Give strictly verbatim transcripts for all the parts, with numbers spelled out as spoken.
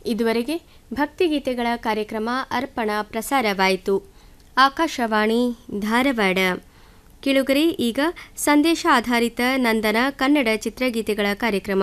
ಇದುವರೆಗೆ ಭಕ್ತಿಗೀತೆಗಳ ಕಾರ್ಯಕ್ರಮ ಅರ್ಪಣಾ ಪ್ರಸಾರವಾಯಿತು. ಆಕಾಶವಾಣಿ ಧಾರವಾಡ. ಕಿಳುಗರೆ ಈಗ ಸಂದೇಶ ಆಧಾರಿತ ನಂದನ ಕನ್ನಡ ಚಿತ್ರಗೀತೆಗಳ ಕಾರ್ಯಕ್ರಮ.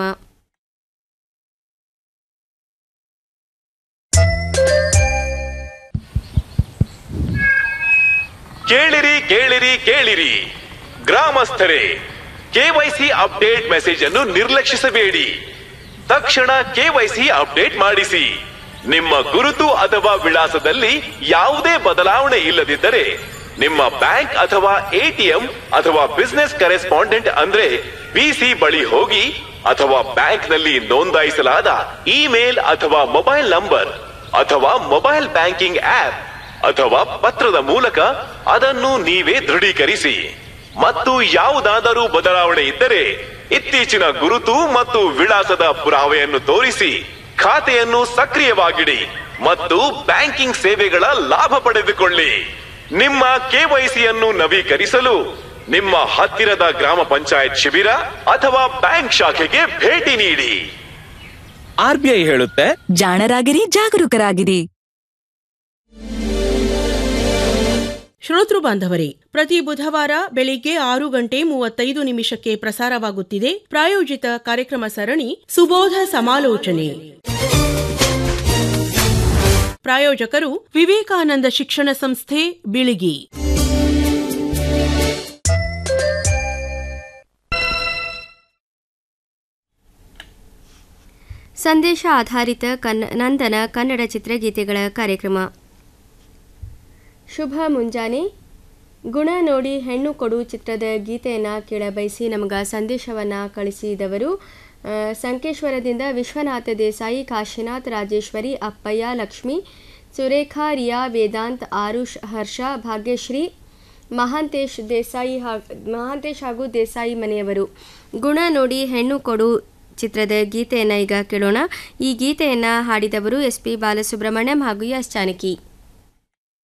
ಕೇಳಿರಿ ಕೇಳಿರಿ ಕೇಳಿರಿ ಗ್ರಾಮಸ್ಥರೇ, ಕೆವೈಸಿ ಅಪ್ಡೇಟ್ ಮೆಸೇಜ್ ಅನ್ನು ನಿರ್ಲಕ್ಷಿಸಬೇಡಿ. ತಕ್ಷಣ ಕೆವೈಸಿ ಅಪ್ಡೇಟ್ ಮಾಡಿಸಿ. ನಿಮ್ಮ ಗುರುತು ಅಥವಾ ವಿಳಾಸದಲ್ಲಿ ಯಾವುದೇ ಬದಲಾವಣೆ ಇಲ್ಲದಿದ್ದರೆ ನಿಮ್ಮ ಬ್ಯಾಂಕ್ ಅಥವಾ ಎಟಿಎಂ ಅಥವಾ ಬಿಸಿನೆಸ್ ಕರೆಸ್ಪಾಂಡೆಂಟ್ ಅಂದ್ರೆ ಬಿಸಿ ಬಳಿ ಹೋಗಿ ಅಥವಾ ಬ್ಯಾಂಕ್ ನಲ್ಲಿ ನೋಂದಾಯಿಸಲಾದ ಇಮೇಲ್ ಅಥವಾ ಮೊಬೈಲ್ ನಂಬರ್ ಅಥವಾ ಮೊಬೈಲ್ ಬ್ಯಾಂಕಿಂಗ್ ಆಪ್ ಅಥವಾ ಪತ್ರದ ಮೂಲಕ ಅದನ್ನು ನೀವೇ ದೃಢೀಕರಿಸಿ. ಮತ್ತು ಯಾವುದಾದರೂ ಬದಲಾವಣೆ ಇದ್ದರೆ ಇತ್ತೀಚಿನ ಗುರುತು ಮತ್ತು ವಿಳಾಸದ ಪುರಾವೆಯನ್ನು ತೋರಿಸಿ ಖಾತೆಯನ್ನು ಸಕ್ರಿಯವಾಗಿಡಿ ಮತ್ತು ಬ್ಯಾಂಕಿಂಗ್ ಸೇವೆಗಳ ಲಾಭ ಪಡೆದುಕೊಳ್ಳಿ. ನಿಮ್ಮ ಕೆವೈಸಿಯನ್ನು ನವೀಕರಿಸಲು ನಿಮ್ಮ ಹತ್ತಿರದ ಗ್ರಾಮ ಪಂಚಾಯತ್ ಶಿಬಿರ ಅಥವಾ ಬ್ಯಾಂಕ್ ಶಾಖೆಗೆ ಭೇಟಿ ನೀಡಿ. ಆರ್ಬಿಐ ಹೇಳುತ್ತೆ, ಜಾಣರಾಗಿರಿ, ಜಾಗರೂಕರಾಗಿರಿ. ಶ್ರೋತೃ ಬಾಂಧವರೇ, ಪ್ರತಿ ಬುಧವಾರ ಬೆಳಿಗ್ಗೆ ಆರು ಗಂಟೆ ಮೂವತ್ತೈದು ನಿಮಿಷಕ್ಕೆ ಪ್ರಸಾರವಾಗುತ್ತಿದೆ ಪ್ರಾಯೋಜಿತ ಕಾರ್ಯಕ್ರಮ ಸರಣಿ ಸುಬೋಧ ಸಮಾಲೋಚನೆ. ಪ್ರಾಯೋಜಕರು ವಿವೇಕಾನಂದ ಶಿಕ್ಷಣ ಸಂಸ್ಥೆ, ಬಿಳಿಗಿ. ಸಂದೇಶ ಆಧಾರಿತ ನಂದನ ಕನ್ನಡ ಚಿತ್ರಗೀತೆಗಳ ಕಾರ್ಯಕ್ರಮ. ಶುಭ ಮುಂಜಾನೆ. ಗುಣ ನೋಡಿ ಹೆಣ್ಣು ಕೊಡು ಚಿತ್ರದ ಗೀತೆಯನ್ನು ಕೇಳಬಯಸಿ ನಮಗೆ ಸಂದೇಶವನ್ನು ಕಳಿಸಿದವರು ಸಂಕೇಶ್ವರದಿಂದ ವಿಶ್ವನಾಥ ದೇಸಾಯಿ, ಕಾಶಿನಾಥ್, ರಾಜೇಶ್ವರಿ, ಅಪ್ಪಯ್ಯ, ಲಕ್ಷ್ಮಿ, ಸುರೇಖಾ, ರಿಯಾ, ವೇದಾಂತ್, ಆರುಷ್, ಹರ್ಷ, ಭಾಗ್ಯಶ್ರೀ, ಮಹಾಂತೇಶ್ ದೇಸಾಯಿ ಮಹಾಂತೇಶ್ ಹಾಗೂ ದೇಸಾಯಿ ಮನೆಯವರು. ಗುಣ ನೋಡಿ ಹೆಣ್ಣು ಕೊಡು ಚಿತ್ರದ ಗೀತೆಯನ್ನು ಈಗ ಕೇಳೋಣ. ಈ ಗೀತೆಯನ್ನು ಹಾಡಿದವರು ಎಸ್ ಪಿ ಬಾಲಸುಬ್ರಹ್ಮಣ್ಯಂ ಹಾಗೂ ಎಸ್ ಜಾನಕಿ.